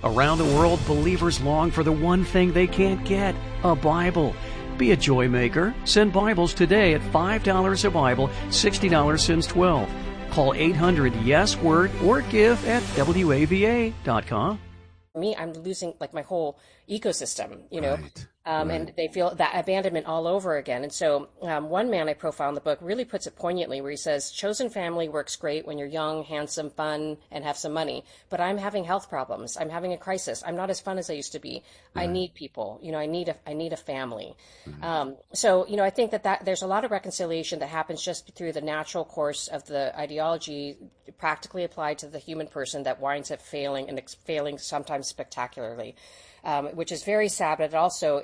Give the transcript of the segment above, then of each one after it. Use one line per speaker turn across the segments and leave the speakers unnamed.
Around the world, believers long for the one thing they can't get, a Bible. Be a joy maker. Send Bibles today at $5 a Bible, $60 since 12. Call 800-YES-WORD or give at WAVA.com.
Me, I'm losing like my whole ecosystem, you know,
Right.
and they feel that abandonment all over again. And so one man I profile in the book really puts it poignantly where he says, chosen family works great when you're young, handsome, fun, and have some money. But I'm having health problems. I'm having a crisis. I'm not as fun as I used to be. Right. I need people. You know, I need a family. So, you know, I think that there's a lot of reconciliation that happens just through the natural course of the ideology practically applied to the human person that winds up failing and failing sometimes spectacularly. Which is very sad, but also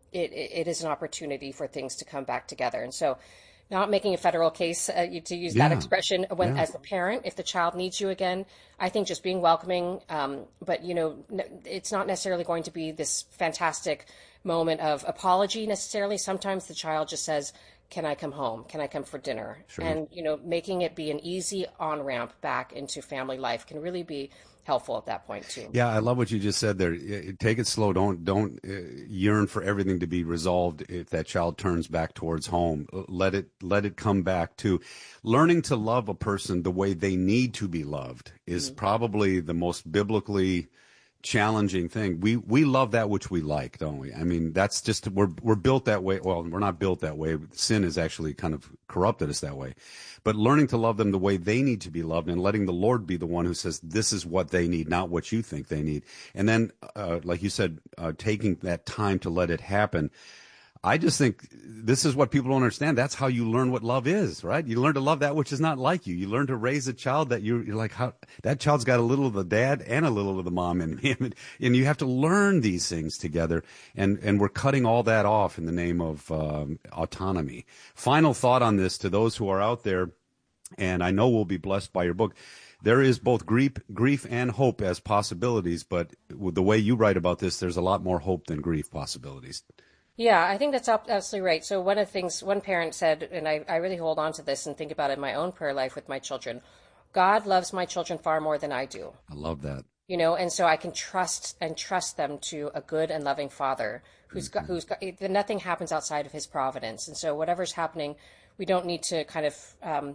it is an opportunity for things to come back together. And so not making a federal case, to use that expression, as the parent, if the child needs you again, I think just being welcoming, but, you know, it's not necessarily going to be this fantastic moment of apology necessarily. Sometimes the child just says, can I come home? Can I come for dinner? Sure. And, you know, making it be an easy on-ramp back into family life can really be helpful at that point too.
Yeah, I love what you just said there. Take it slow. Don't yearn for everything to be resolved if that child turns back towards home. Let it come back to learning to love a person the way they need to be loved is probably the most biblically challenging thing. We love that which we like, don't we? I mean, that's just we're built that way. Well, we're not built that way. Sin has actually kind of corrupted us that way. But learning to love them the way they need to be loved and letting the Lord be the one who says, this is what they need, not what you think they need. And then, like you said, taking that time to let it happen. I just think this is what people don't understand. That's how you learn what love is, right? You learn to love that which is not like you. You learn to raise a child that you're like, how that child's got a little of the dad and a little of the mom in him. And you have to learn these things together. And we're cutting all that off in the name of autonomy. Final thought on this to those who are out there, and I know we'll be blessed by your book. There is both grief and hope as possibilities, but with the way you write about this, there's a lot more hope than grief possibilities.
Yeah, I think that's absolutely right. So one of the things one parent said, and I really hold on to this and think about it in my own prayer life with my children, God loves my children far more than I do.
I love that.
You know, and so I can trust them to a good and loving Father who's got nothing happens outside of his providence. And so whatever's happening, we don't need to kind of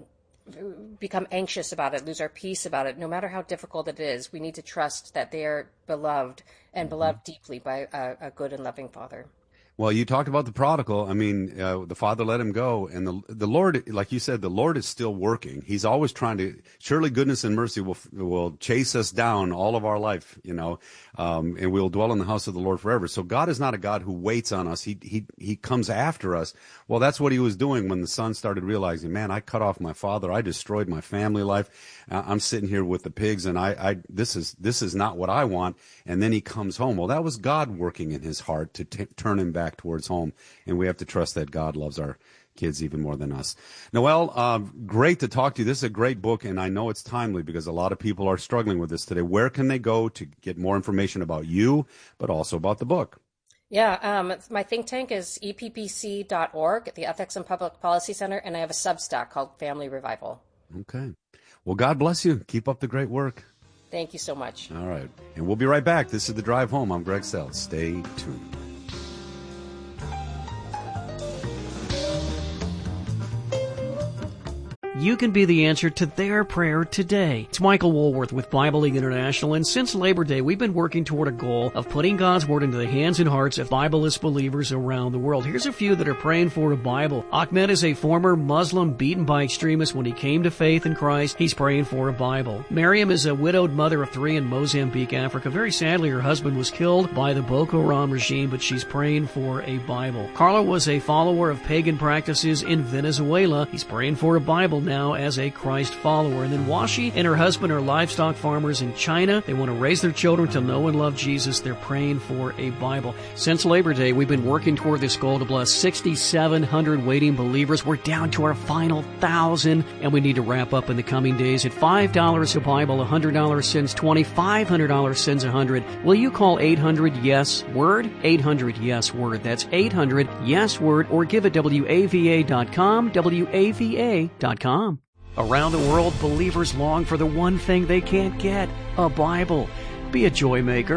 become anxious about it, lose our peace about it. No matter how difficult it is, we need to trust that they are beloved and beloved deeply by a good and loving Father.
Well, you talked about the prodigal. I mean, the father let him go, and the Lord, like you said, the Lord is still working. He's always trying to. Surely, goodness and mercy will chase us down all of our life, you know, and we'll dwell in the house of the Lord forever. So God is not a God who waits on us. He comes after us. Well, that's what he was doing when the son started realizing, man, I cut off my father. I destroyed my family life. I'm sitting here with the pigs, and this is not what I want. And then he comes home. Well, that was God working in his heart to turn him back towards home, and we have to trust that God loves our kids even more than us. Noelle, great to talk to you. This is a great book, and I know it's timely because a lot of people are struggling with this today. Where can they go to get more information about you, but also about the book?
Yeah, my think tank is eppc.org, the Ethics and Public Policy Center, and I have a Substack called Family Revival.
Okay. Well, God bless you. Keep up the great work.
Thank you so much.
All right. And we'll be right back. This is The Drive Home. I'm Greg Seltz. Stay tuned.
You can be the answer to their prayer today. It's Michael Woolworth with Bible League International, and since Labor Day, we've been working toward a goal of putting God's Word into the hands and hearts of Bibleless believers around the world. Here's a few that are praying for a Bible. Ahmed is a former Muslim beaten by extremists when he came to faith in Christ. He's praying for a Bible. Miriam is a widowed mother of 3 in Mozambique, Africa. Very sadly, her husband was killed by the Boko Haram regime, but she's praying for a Bible. Carla was a follower of pagan practices in Venezuela. He's praying for a Bible now as a Christ follower. And then Washi and her husband are livestock farmers in China. They want to raise their children to know and love Jesus. They're praying for a Bible. Since Labor Day, we've been working toward this goal to bless 6,700 waiting believers. We're down to our final 1,000, and we need to wrap up in the coming days. At $5 a Bible, $100 sends 20, $500 sends 100. Will you call 800-YES-WORD? 800-YES-WORD. That's 800-YES-WORD, or give at WAVA.com, WAVA.com. Around the world, believers long for the one thing they can't get, a Bible. Be a joy maker.